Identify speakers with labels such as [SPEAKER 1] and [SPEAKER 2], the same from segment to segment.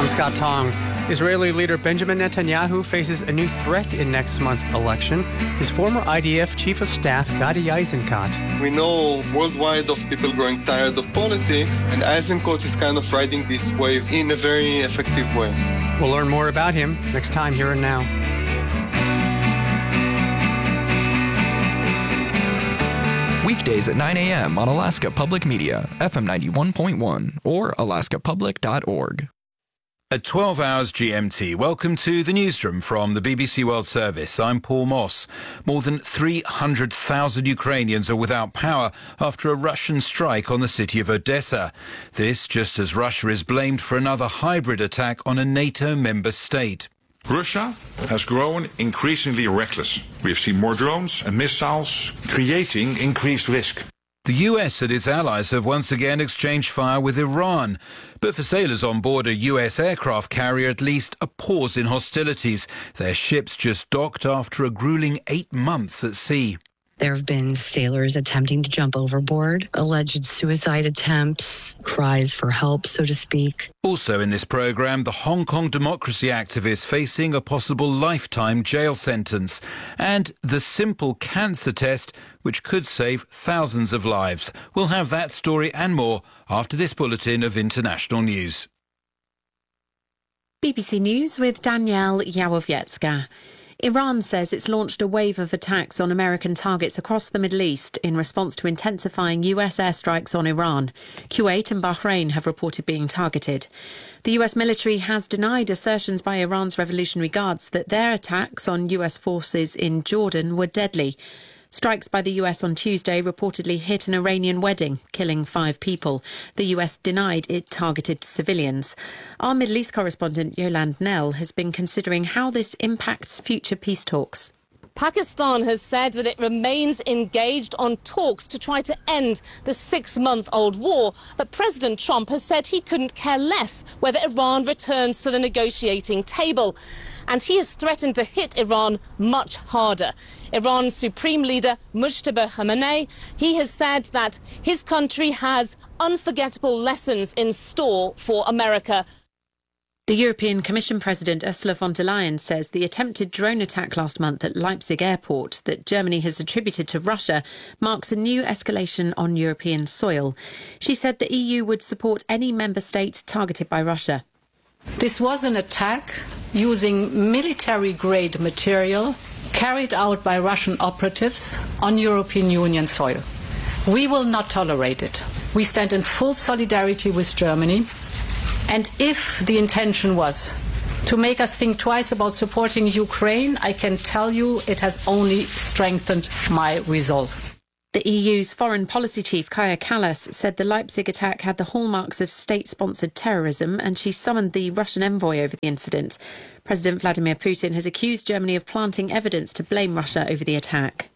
[SPEAKER 1] I'm Scott Tong. Israeli leader Benjamin Netanyahu faces a new threat in next month's election. His former IDF chief of staff, Gadi Eisenkot.
[SPEAKER 2] We know worldwide of people growing tired of politics, and Eisenkot is kind of riding this wave in a very effective way.
[SPEAKER 1] We'll learn more about him next time Here and Now.
[SPEAKER 3] Weekdays at 9 a.m. on Alaska Public Media, FM 91.1 or alaskapublic.org.
[SPEAKER 4] At 12 hours GMT, welcome to the newsroom from the BBC World Service. I'm Paul Moss. More than 300,000 Ukrainians are without power after a Russian strike on the city of Odessa. This just as Russia is blamed for another hybrid attack on a NATO member state.
[SPEAKER 5] Russia has grown increasingly reckless. We've seen more drones and missiles, creating increased risk.
[SPEAKER 4] The US and its allies have once again exchanged fire with Iran. But for sailors on board a US aircraft carrier, at least a pause in hostilities. Their ships just docked after a grueling 8 months at sea.
[SPEAKER 6] There have been sailors attempting to jump overboard, alleged suicide attempts, cries for help, so to speak.
[SPEAKER 4] Also in this programme, the Hong Kong democracy activist facing a possible lifetime jail sentence. And the simple cancer test, which could save thousands of lives. We'll have that story and more after this bulletin of international news.
[SPEAKER 7] BBC News with Danielle Yawowiecka. Iran says it's launched a wave of attacks on American targets across the Middle East in response to intensifying US airstrikes on Iran. Kuwait and Bahrain have reported being targeted. The US military has denied assertions by Iran's Revolutionary Guards that their attacks on US forces in Jordan were deadly. Strikes by the US on Tuesday reportedly hit an Iranian wedding, killing 5 people. The US denied it targeted civilians. Our Middle East correspondent Yolande Nell has been considering how this impacts future peace talks.
[SPEAKER 8] Pakistan has said that it remains engaged on talks to try to end the 6-month-old war. But President Trump has said he couldn't care less whether Iran returns to the negotiating table. And he has threatened to hit Iran much harder. Iran's Supreme Leader Mujtaba Khamenei, he has said that his country has unforgettable lessons in store for America.
[SPEAKER 7] The European Commission President Ursula von der Leyen says the attempted drone attack last month at Leipzig airport that Germany has attributed to Russia marks a new escalation on European soil. She said the EU would support any member state targeted by Russia.
[SPEAKER 9] This was an attack using military-grade material carried out by Russian operatives on European Union soil. We will not tolerate it. We stand in full solidarity with Germany. And if the intention was to make us think twice about supporting Ukraine, I can tell you it has only strengthened my resolve.
[SPEAKER 7] The EU's foreign policy chief, Kaja Kallas, said the Leipzig attack had the hallmarks of state-sponsored terrorism, and she summoned the Russian envoy over the incident. President Vladimir Putin has accused Germany of planting evidence to blame Russia over the attack.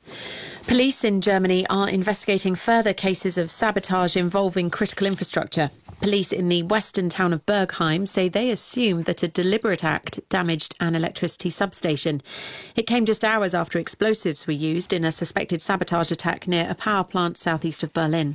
[SPEAKER 7] Police in Germany are investigating further cases of sabotage involving critical infrastructure. Police in the western town of Bergheim say they assume that a deliberate act damaged an electricity substation. It came just hours after explosives were used in a suspected sabotage attack near a power plant southeast of Berlin.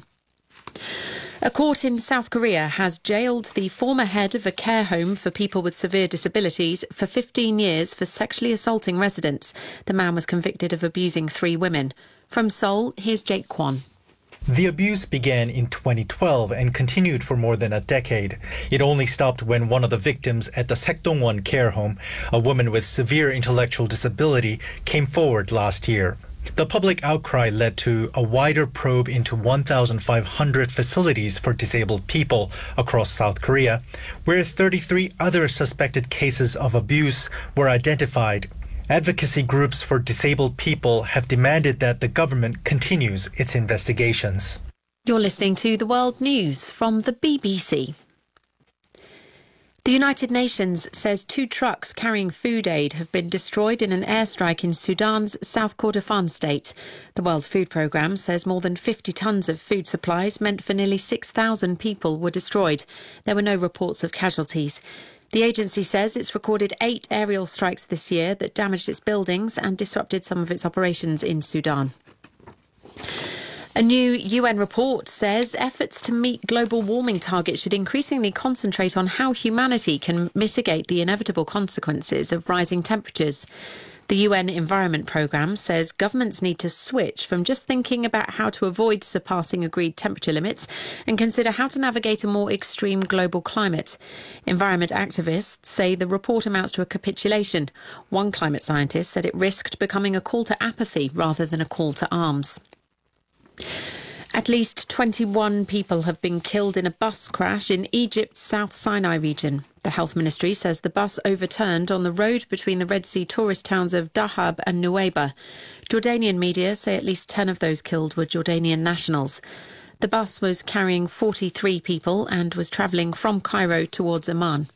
[SPEAKER 7] A court in South Korea has jailed the former head of a care home for people with severe disabilities for 15 years for sexually assaulting residents. The man was convicted of abusing 3 women. From Seoul, here's Jake Kwon.
[SPEAKER 10] The abuse began in 2012 and continued for more than a decade. It only stopped when one of the victims at the Saekdong-won care home, a woman with severe intellectual disability, came forward last year. The public outcry led to a wider probe into 1,500 facilities for disabled people across South Korea, where 33 other suspected cases of abuse were identified. Advocacy groups for disabled people have demanded that the government continues its investigations.
[SPEAKER 7] You're listening to The World News from the BBC. The United Nations says 2 trucks carrying food aid have been destroyed in an airstrike in Sudan's South Kordofan state. The World Food Programme says more than 50 tonnes of food supplies meant for nearly 6,000 people were destroyed. There were no reports of casualties. The agency says it's recorded 8 aerial strikes this year that damaged its buildings and disrupted some of its operations in Sudan. A new UN report says efforts to meet global warming targets should increasingly concentrate on how humanity can mitigate the inevitable consequences of rising temperatures. The UN Environment Programme says governments need to switch from just thinking about how to avoid surpassing agreed temperature limits and consider how to navigate a more extreme global climate. Environment activists say the report amounts to a capitulation. One climate scientist said it risked becoming a call to apathy rather than a call to arms. At least 21 people have been killed in a bus crash in Egypt's South Sinai region. The Health Ministry says the bus overturned on the road between the Red Sea tourist towns of Dahab and Nuweiba. Jordanian media say at least 10 of those killed were Jordanian nationals. The bus was carrying 43 people and was travelling from Cairo towards Amman.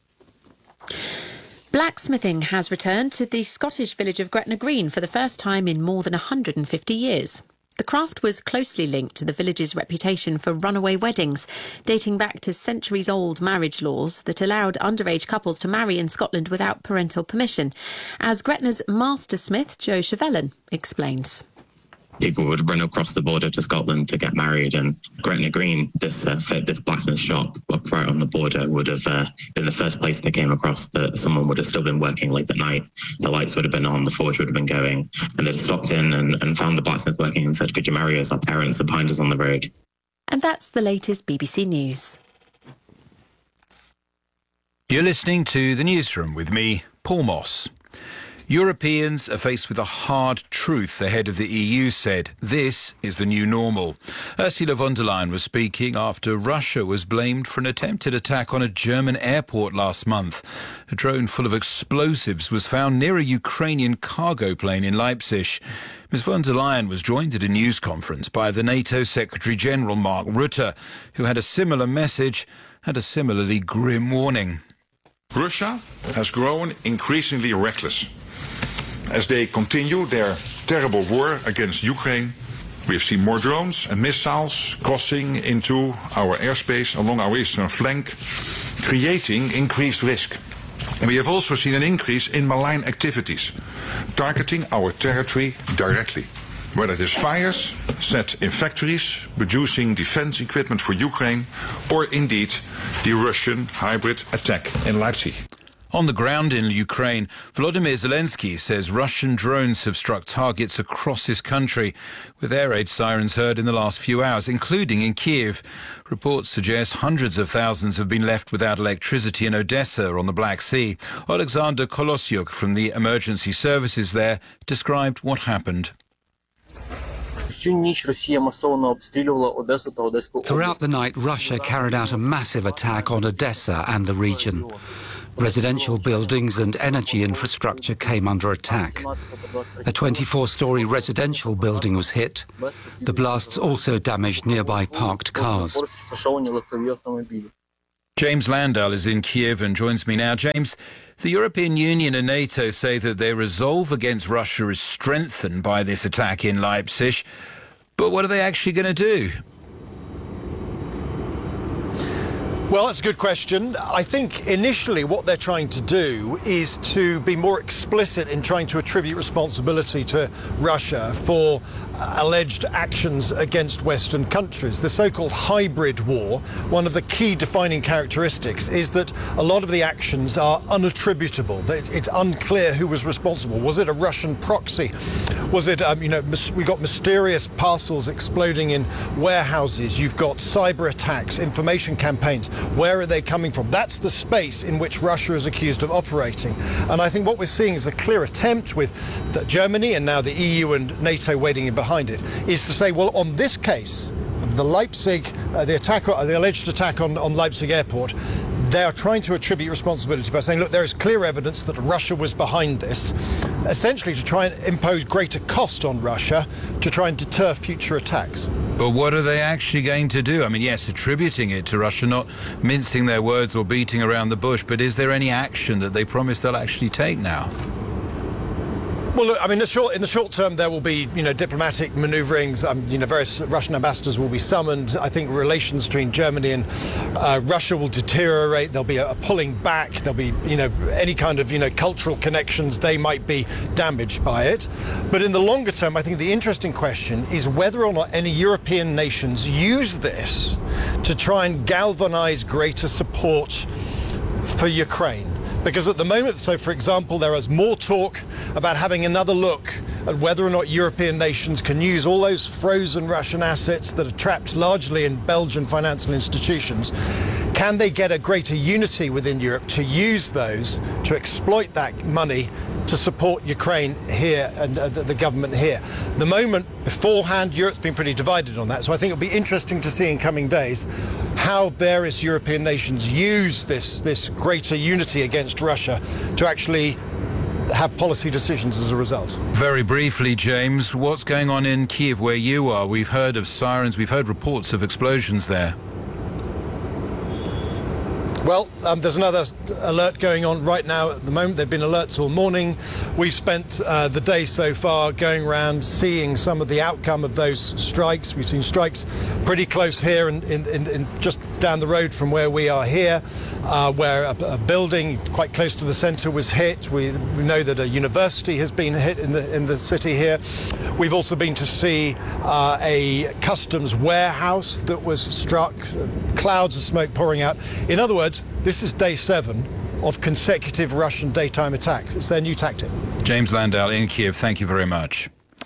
[SPEAKER 7] Blacksmithing has returned to the Scottish village of Gretna Green for the first time in more than 150 years. The craft was closely linked to the village's reputation for runaway weddings, dating back to centuries-old marriage laws that allowed underage couples to marry in Scotland without parental permission, as Gretna's master smith, Joe Chevelin, explains.
[SPEAKER 11] People would run across the border to Scotland to get married, and Gretna Green, this blacksmith shop up right on the border, would have been the first place they came across that someone would have still been working late at night. The lights would have been on, the forge would have been going, and they'd stopped in and found the blacksmith working and said, "Could you marry us? Our parents are behind us on the road."
[SPEAKER 7] And that's the latest BBC News.
[SPEAKER 4] You're listening to The Newsroom with me, Paul Moss. Europeans are faced with a hard truth, the head of the EU said. This is the new normal. Ursula von der Leyen was speaking after Russia was blamed for an attempted attack on a German airport last month. A drone full of explosives was found near a Ukrainian cargo plane in Leipzig. Ms von der Leyen was joined at a news conference by the NATO Secretary-General Mark Rutte, who had a similar message and a similarly grim warning.
[SPEAKER 5] Russia has grown increasingly reckless. As they continue their terrible war against Ukraine, we have seen more drones and missiles crossing into our airspace along our eastern flank, creating increased risk. And we have also seen an increase in malign activities, targeting our territory directly, whether it is fires set in factories producing defense equipment for Ukraine, or indeed the Russian hybrid attack in Leipzig.
[SPEAKER 4] On the ground in Ukraine, Volodymyr Zelensky says Russian drones have struck targets across his country, with air raid sirens heard in the last few hours, including in Kiev. Reports suggest hundreds of thousands have been left without electricity in Odessa on the Black Sea. Alexander Kolosyuk from the emergency services there described what happened.
[SPEAKER 12] Throughout the night, Russia carried out a massive attack on Odessa and the region. Residential buildings and energy infrastructure came under attack. A 24-storey residential building was hit. The blasts also damaged nearby parked cars.
[SPEAKER 4] James Landau is in Kiev and joins me now. James, the European Union and NATO say that their resolve against Russia is strengthened by this attack in Leipzig. But what are they actually going to do?
[SPEAKER 13] Well, that's a good question. I think initially what they're trying to do is to be more explicit in trying to attribute responsibility to Russia for alleged actions against Western countries. The so-called hybrid war, one of the key defining characteristics is that a lot of the actions are unattributable. It's unclear who was responsible. Was it a Russian proxy? Was it, we got mysterious parcels exploding in warehouses. You've got cyber attacks, information campaigns. Where are they coming from? That's the space in which Russia is accused of operating. And I think what we're seeing is a clear attempt with Germany and now the EU and NATO wading in behind it, is to say, well, on this case, the Leipzig, the alleged attack on Leipzig airport, they are trying to attribute responsibility by saying, look, there is clear evidence that Russia was behind this, essentially to try and impose greater cost on Russia to try and deter future attacks.
[SPEAKER 4] But what are they actually going to do? I mean, yes, attributing it to Russia, not mincing their words or beating around the bush, but is there any action that they promise they'll actually take now?
[SPEAKER 13] Well, look, I mean, in the short term, there will be, diplomatic manoeuvrings. Various Russian ambassadors will be summoned. I think relations between Germany and Russia will deteriorate. There'll be a pulling back. There'll be, any kind of, cultural connections. They might be damaged by it. But in the longer term, I think the interesting question is whether or not any European nations use this to try and galvanize greater support for Ukraine. Because at the moment, so for example, there is more talk about having another look at whether or not European nations can use all those frozen Russian assets that are trapped largely in Belgian financial institutions. Can they get a greater unity within Europe to use those to exploit that money to support Ukraine here and the government here? The moment beforehand, Europe's been pretty divided on that. So I think it'll be interesting to see in coming days how various European nations use this greater unity against Russia to actually have policy decisions as a result.
[SPEAKER 4] Very briefly, James, what's going on in Kiev where you are? We've heard of sirens, we've heard reports of explosions there.
[SPEAKER 13] Well, there's another alert going on right now at the moment. There have been alerts all morning. We've spent the day so far going around seeing some of the outcome of those strikes. We've seen strikes pretty close here in just down the road from where we are here, where a building quite close to the centre was hit. We know that a university has been hit in the city here. We've also been to see a customs warehouse that was struck, clouds of smoke pouring out. In other words, this is day 7 of consecutive Russian daytime attacks. It's their new tactic.
[SPEAKER 4] James Landau in Kiev, thank you very much.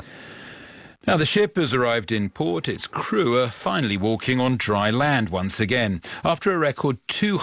[SPEAKER 4] Now, the ship has arrived in port. Its crew are finally walking on dry land once again. After a record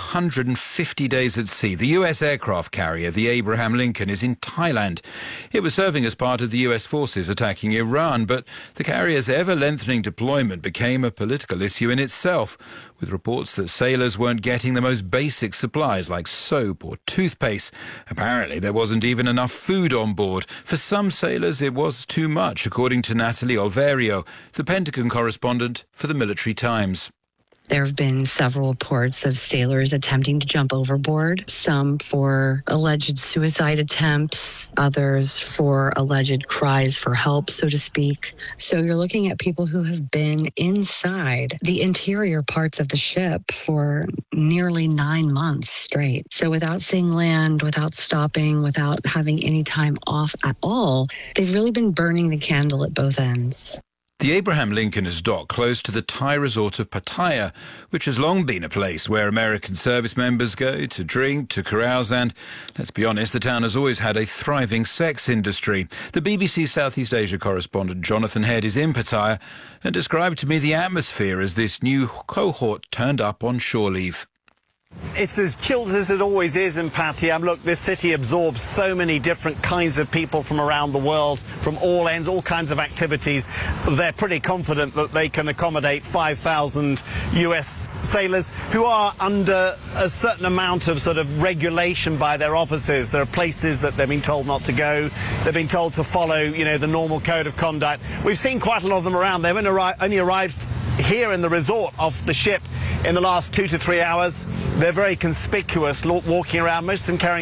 [SPEAKER 4] 250 days at sea, the U.S. aircraft carrier, the Abraham Lincoln, is in Thailand. It was serving as part of the U.S. forces attacking Iran, but the carrier's ever-lengthening deployment became a political issue in itself, with reports that sailors weren't getting the most basic supplies like soap or toothpaste. Apparently, there wasn't even enough food on board. For some sailors, it was too much, according to Natalie Olverio, the Pentagon correspondent for the Military Times.
[SPEAKER 6] There have been several reports of sailors attempting to jump overboard, some for alleged suicide attempts, others for alleged cries for help, so to speak. So you're looking at people who have been inside the interior parts of the ship for nearly 9 months straight. So without seeing land, without stopping, without having any time off at all, they've really been burning the candle at both ends.
[SPEAKER 4] The Abraham Lincoln is docked close to the Thai resort of Pattaya, which has long been a place where American service members go to drink, to carouse, and, let's be honest, the town has always had a thriving sex industry. The BBC Southeast Asia correspondent Jonathan Head is in Pattaya and described to me the atmosphere as this new cohort turned up on shore leave.
[SPEAKER 14] It's as chilled as it always is in Pattaya. Look, this city absorbs so many different kinds of people from around the world, from all ends, all kinds of activities. They're pretty confident that they can accommodate 5,000 US sailors who are under a certain amount of sort of regulation by their officers. There are places that they've been told not to go. They've been told to follow, the normal code of conduct. We've seen quite a lot of them around. They've only arrived here in the resort of the ship in the last 2 to 3 hours. They're very conspicuous walking around, most of them carrying